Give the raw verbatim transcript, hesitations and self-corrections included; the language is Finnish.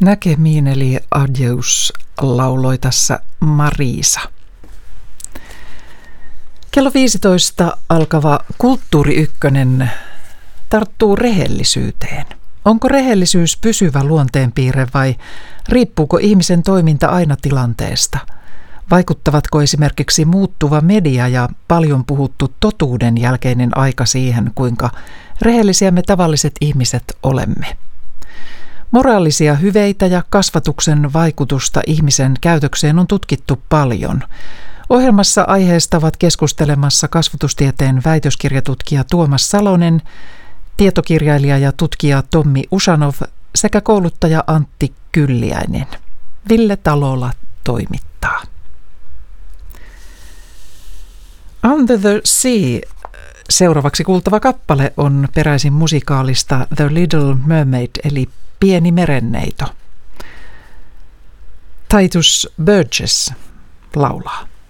Näkemiin eli Adios lauloi tässä Marisa. Kello viisitoista alkava Kulttuuri Ykkönen tarttuu rehellisyyteen. Onko rehellisyys pysyvä luonteenpiirre vai riippuuko ihmisen toiminta aina tilanteesta? Vaikuttavatko esimerkiksi muuttuva media ja paljon puhuttu totuuden jälkeinen aika siihen, kuinka rehellisiä me tavalliset ihmiset olemme? Moraalisia hyveitä ja kasvatuksen vaikutusta ihmisen käytökseen on tutkittu paljon. Ohjelmassa aiheesta ovat keskustelemassa kasvatustieteen väitöskirjatutkija Tuomas Salonen, tietokirjailija ja tutkija Tommi Usanov sekä kouluttaja Antti Kylliäinen. Ville Talola toimittaa. Under the Sea seuraavaksi kuultava kappale on peräisin musikaalista The Little Mermaid eli Pieni merenneito. Titus Burgess laulaa.